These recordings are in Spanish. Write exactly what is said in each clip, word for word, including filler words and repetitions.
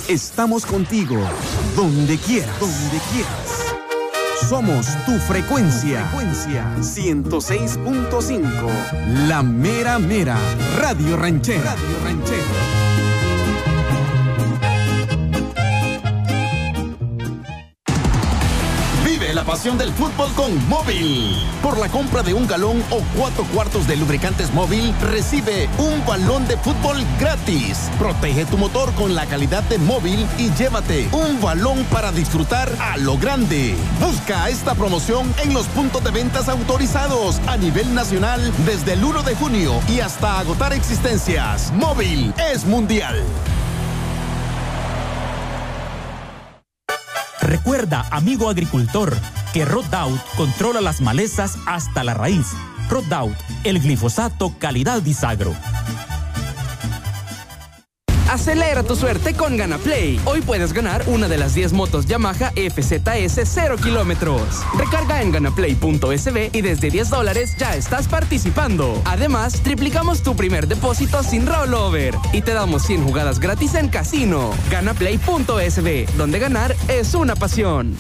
Estamos contigo, donde quieras, donde quieras. Somos tu frecuencia, frecuencia ciento seis punto cinco. La mera mera, Radio Ranchera. Radio Ranchera. La pasión del fútbol con Móvil. Por la compra de un galón o cuatro cuartos de lubricantes Móvil, recibe un balón de fútbol gratis. Protege tu motor con la calidad de Móvil y llévate un balón para disfrutar a lo grande. Busca esta promoción en los puntos de ventas autorizados a nivel nacional desde el primero de junio y hasta agotar existencias. Móvil es mundial. Recuerda, amigo agricultor, que Roundup controla las malezas hasta la raíz. Roundup, el glifosato calidad Disagro. Acelera tu suerte con GanaPlay. Hoy puedes ganar una de las diez motos Yamaha F Z S cero kilómetros. Recarga en ganaplay punto es be y desde diez dólares ya estás participando. Además, triplicamos tu primer depósito sin rollover y te damos cien jugadas gratis en casino. ganaplay punto es be, donde ganar es una pasión.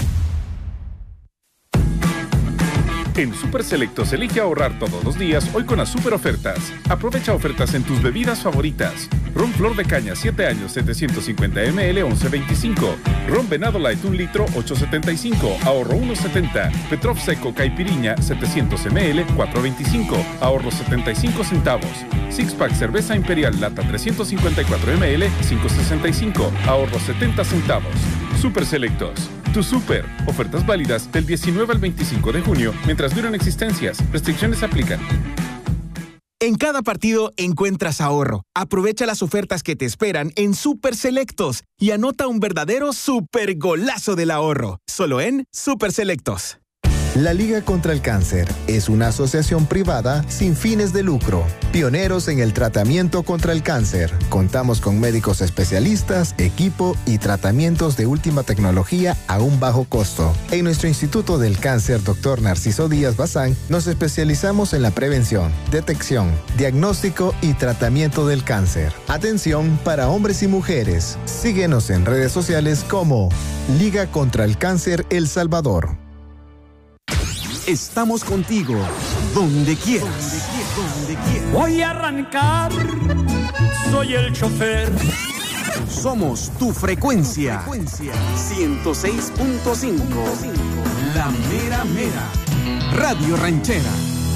En Super Selectos elige ahorrar todos los días hoy con las super ofertas. Aprovecha ofertas en tus bebidas favoritas. Ron Flor de Caña siete años setecientos cincuenta mililitros once veinticinco. Ron Venado Light un litro ocho setenta y cinco, ahorro uno setenta. Petrov Seco Caipiriña setecientos mililitros cuatro veinticinco, ahorro setenta y cinco centavos. Six Pack Cerveza Imperial Lata trescientos cincuenta y cuatro mililitros cinco sesenta y cinco, ahorro setenta centavos. Super Selectos. Tu super. Ofertas válidas del diecinueve al veinticinco de junio mientras duran existencias. Restricciones aplican. En cada partido encuentras ahorro. Aprovecha las ofertas que te esperan en Super Selectos y anota un verdadero super golazo del ahorro. Solo en Super Selectos. La Liga contra el Cáncer es una asociación privada sin fines de lucro, pioneros en el tratamiento contra el cáncer. Contamos con médicos especialistas, equipo y tratamientos de última tecnología a un bajo costo. En nuestro Instituto del Cáncer, doctor Narciso Díaz Bazán, nos especializamos en la prevención, detección, diagnóstico y tratamiento del cáncer. Atención para hombres y mujeres. Síguenos en redes sociales como Liga contra el Cáncer El Salvador. Estamos contigo, donde quieras, donde quieras. Voy a arrancar, soy el chofer. Somos tu frecuencia, frecuencia ciento seis punto cinco. La mera mera, Radio Ranchera.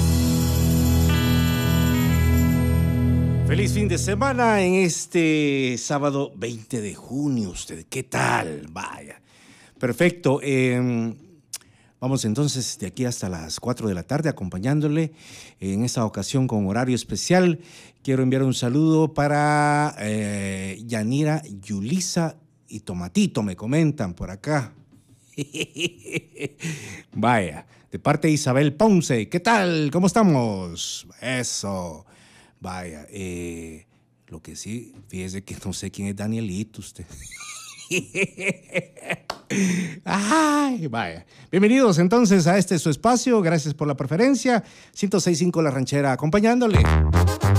Feliz fin de semana en este sábado veinte de junio. ¿Usted qué tal? Vaya, perfecto. Eh, Vamos entonces de aquí hasta las cuatro de la tarde acompañándole en esta ocasión con horario especial. Quiero enviar un saludo para eh, Yanira, Yulisa y Tomatito, me comentan por acá. Vaya, de parte de Isabel Ponce, ¿qué tal? ¿Cómo estamos? Eso, vaya, eh, lo que sí, fíjese que no sé quién es Danielito usted. Ay, vaya. Bienvenidos entonces a este su espacio. Gracias por la preferencia. ciento seis punto cinco La Ranchera acompañándole.